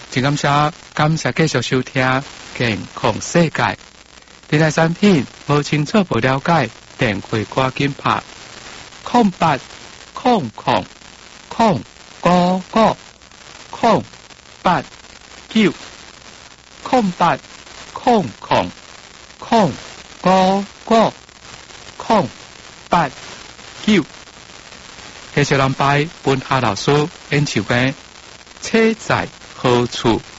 真感谢继续收听健康世界。电台产品无清楚无了解，电话赶紧拍0800 089 089 089。谢谢咱拜本下老师演唱的车载好处。